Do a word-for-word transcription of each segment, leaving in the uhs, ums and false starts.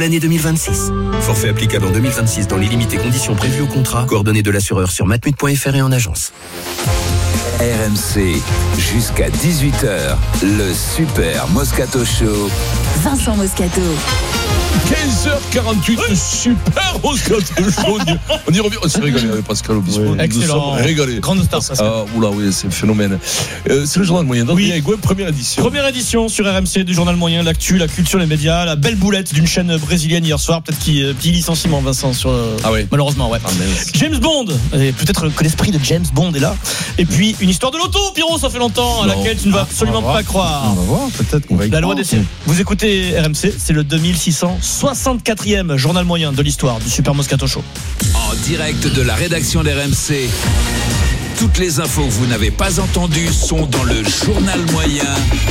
L'année deux mille vingt-six. Forfait applicable en deux mille vingt-six dans les limites et conditions prévues au contrat. Coordonnées de l'assureur sur matmut point f r et en agence. R M C, jusqu'à dix-huit heures, le Super Moscato Show. Vincent Moscato. quinze heures quarante-huit, le Super Moscato Show. On y revient. On s'est régalé avec Pascal Obispo. Oui, excellent. Régalé. Grande star, Pascal. Ah, oula, oui, c'est un phénomène. Euh, c'est le journal moyen. Donc, oui. Gouin, première édition. Première édition sur R M C du journal moyen, l'actu, la culture, les médias, la belle boulette d'une chaîne brésilienne hier soir. Peut-être qu'il euh, petit licenciement, Vincent, sur, euh, ah oui. malheureusement, ouais. Ah, James Bond. Et peut-être que l'esprit de James Bond est là. Et puis, une histoire de l'auto, Pierrot, ça fait longtemps, à non. laquelle tu ne vas absolument pas croire. On va voir, peut-être qu'on va y La loi croire. des cieux. Vous écoutez R M C, c'est le deux mille six cent soixante-quatrième journal moyen de l'histoire du Super Moscato Show. En direct de la rédaction d'R M C. Toutes les infos que vous n'avez pas entendues sont dans le journal moyen.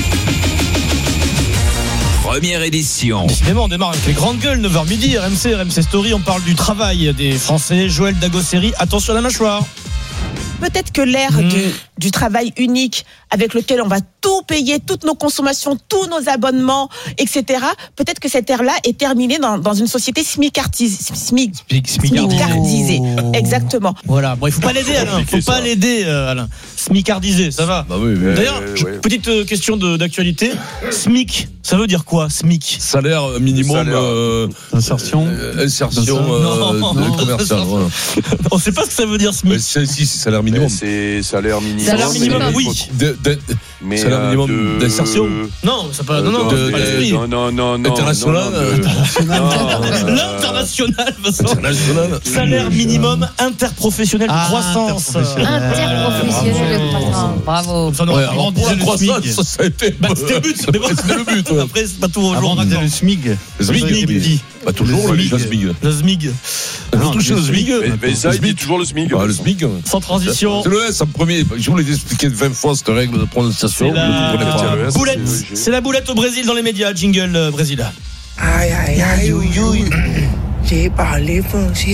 Première édition. Décidément, on démarre avec les grandes gueules, neuf heures midi, R M C, R M C Story, on parle du travail des Français. Joël Dagosseri, attention à la mâchoire. Peut-être que l'ère Mmh. du, du travail unique avec lequel on va tout payer, toutes nos consommations, tous nos abonnements, et cetera. Peut-être que cette ère-là est terminée dans, dans une société smicardisée. Smic, smicardisée. Oh. Exactement. Voilà, bon, il faut pas l'aider, Alain. Il faut pas ça. l'aider, euh, Alain. Smicardisé, ça va. Bah oui, mais D'ailleurs, euh, je- ouais. petite euh, question de, d'actualité. SMIC, ça veut dire quoi, SMIC? Salaire minimum. Salaire. Euh, Insertion. euh, insertion Non, euh, non, de non, commercial. Voilà. On sait pas ce que ça veut dire, Mais SMIC. c'est, si, c'est salaire minimum. C'est salaire minimum. Salaire minimum, mais- oui. De- de- Mais salaire euh, minimum de- d'insertion. Non, ça pas, non, non, de- c'est pas de- l'esprit. non, non, non, non. International, non, non, euh, de- non, euh, L'international, Vincent. International. Salaire minimum interprofessionnel de Ah, croissance. interprofessionnel. Interprofessionnel de croissance. Bravo. Ça, non, Ouais, avant, alors on pour disait la le croissance, SMIC. ça, ça a été. Bah, c'était le but, mais bon, C'était le but, ouais. Après, c'est pas tout au Avant, jour. on disait le SMIG. Le SMIG, SMIG, oui. dit. Pas toujours, Le le SMIG. SMIG. Le SMIG. Vous touchez le SMIG Mais, mais ça, il dit toujours le SMIC. Ah, le SMIG. Sans transition. C'est le S en premier. Je voulais expliquer vingt fois cette règle de prononciation. C'est Vous ne comprenez la pas. le S, boulette. c'est logique. C'est la boulette au Brésil dans les médias. Jingle euh, Brésil. Aïe, aïe, aïe, ouïe, ouïe. J'ai parlé français.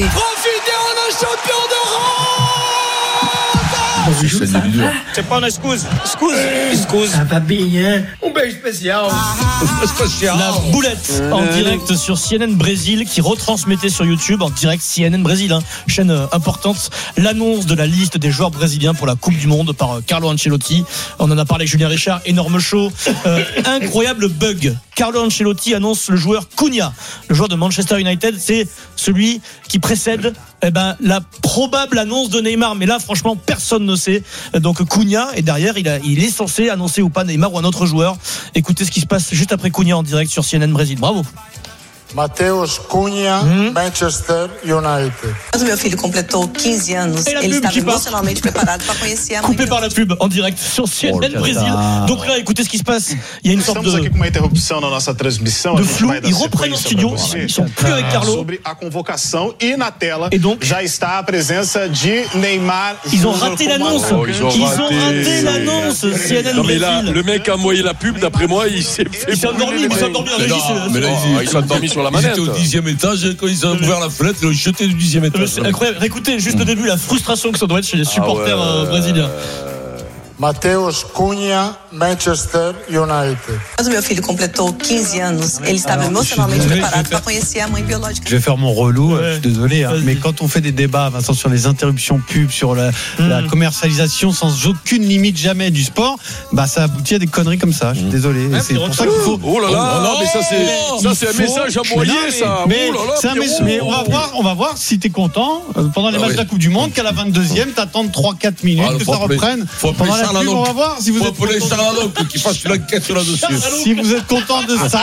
C'est une vidéo. C'est pas un excuse. Excuse. Excuse. Ça va bien. Un beijo spécial. La boulette en direct sur C N N Brésil qui retransmettait sur YouTube en direct C N N Brésil, hein, chaîne euh, importante, l'annonce de la liste des joueurs brésiliens pour la Coupe du Monde par euh, Carlo Ancelotti. On en a parlé avec Julien Richard, énorme show. Euh, incroyable bug. Carlo Ancelotti annonce le joueur Cunha, le joueur de Manchester United, c'est celui qui précède eh ben, la probable annonce de Neymar. Mais là, franchement, personne ne sait. Donc Cunha, et derrière, il, a, il est censé annoncer ou pas Neymar ou un autre joueur. Écoutez ce qui se passe juste après Cunha en direct sur C N N Brésil. Bravo. Mateus Cunha, Hum. Manchester United. Quando meu filho completou quinze anos, Et la ele pub estava qui passe. emocionalmente preparado para conhecer a mãe. Coupé par la pub en direct sur C N N Oh, Brésil. putain. Donc là, écoutez ce qui se passe. Il y a une sorte Estamos de, aqui com uma interrupção na nossa transmissão. de A gente flou. vai dar Ils reprennent en sequência studio. pra você Ils sont plus avec Carlo. sobre a convocação e na tela Et donc, já está a presença de Neymar. Ils ont Júnior raté como l'annonce. Oh, ils ont Ils ont raté. raté l'annonce. C N N Non, mais là, Brésil. le mec a envoyé la pub, d'après moi, il s'est fait. Il s'est endormi. Il s'est endormi en Mais régie. non, c'est- mais là, Ah, ils sont endormis sur la Ils étaient manette. au dixième étage. Quand ils ont ouvert la fenêtre, ils ont jeté du dixième étage. C'est incroyable. Écoutez juste au début la frustration que ça doit être chez les supporters Ah ouais. euh, brésiliens. Mateus Cunha, Manchester United. Quando meu filho completou quinze anos, ele estava Alors, emocionalmente je suis désolé, preparado je vais para conhecer a mãe biológica. Je vais faire mon relou, Ouais. je suis désolé, hein, Vas-y. mais quand on fait des débats, Vincent, sur les interruptions pub, sur la, Mm. la commercialisation sans aucune limite jamais du sport, bah ça aboutit à des conneries comme ça. Je suis désolé. Et c'est pour ça qu'il faut. Oh là là, non, mais ça, c'est, ça, c'est un il faut- message Mais envoyé, non, mais- ça. Mais, Oh là là, c'est un Pierrot. message- mais on va voir, on va voir si t'es content euh, pendant les Ah matchs oui. de la Coupe du Monde qu'à la vingt-deuxième, t'attends trois quatre minutes Ah, que faut ça appeler- reprenne. faut appeler Pendant la Charles pub, on Alonso. va voir si vous Faut êtes appeler content. Charles Alonso qui fasse une enquête là-dessus. Si vous êtes content de ça,